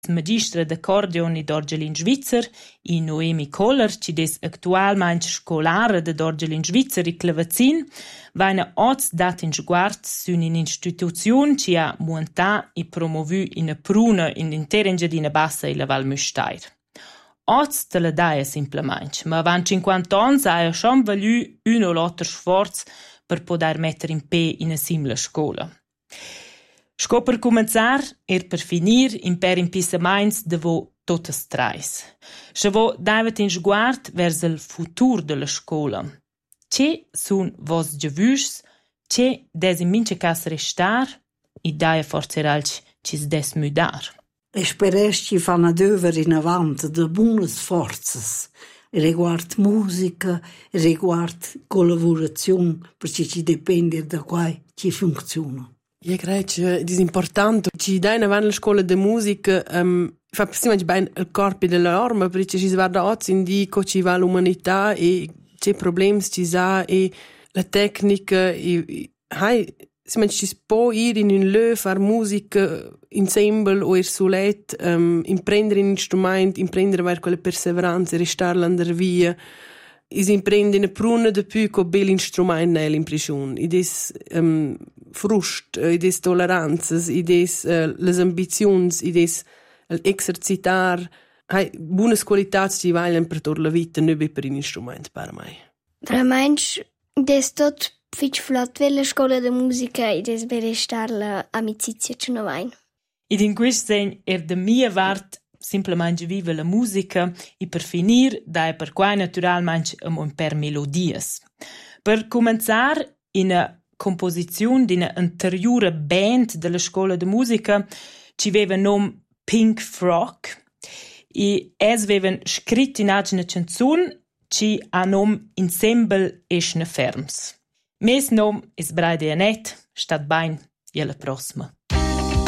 magistra d'accordion e d'Orgelin Svizzer, e Noemi Kohler, ci des actualmein scolara de d'Orgelin Svizzer e clavazin, vaina oz dat in sguard sun in instituziun ci ha muntà e promovu in pruna in intera Engiadina Bassa e la Val Müstair. Oz te la daia simplamaing, ma avant 50 ans ha schon valu un o l'altro sforz per poder metter in pe in a simla scola. Sco per comenzar per finir per impissamains de vo totes trais. Schavo davet in sguard vers il futur de la scola. Ce sun vos giavüs, ce des in mince cas restar, e daia forzeralc cis des mudar. Esperesti fan ad över in avant de buonas forzas, riguard musica, riguard collaborazione, perché ci dipende da quai ci funziona. Io credo che è importante. Ci dai avanti la scuola di musica, fa precisamente bene il corpo dell'orma, perché ci si guarda oggi in dico ci va l'umanità e c'è problemi ci sa e la tecnica e ci si può ir in un lö far musica insieme o solet, imprendere un strumento, imprendere ver quella perseveranza, restare l'andar via. Is imprende una pruna de più co bel instrument nell'impressione. Ides frust, ides toleranzas, ides les ambizions, ides l'exercitar. Hai buonas qualitats ci valen per tot la vita, non per un instrument per me. Per me des tot fitch flott vella scola de musica e des bere star la amicizia ci no vain. Ed in quest segn de mia vart simplemente vive la musica e per finir dai per quai naturalmente un per melodies. Per comenzar in a composizione di una anteriore band della scuola di musica ci aveva nom Pink Frog e es avevan scritto in una canzone ci ha nom Ensemble eschne ferms. Mes nom is Braide Anet, stat bain, e alla prossima.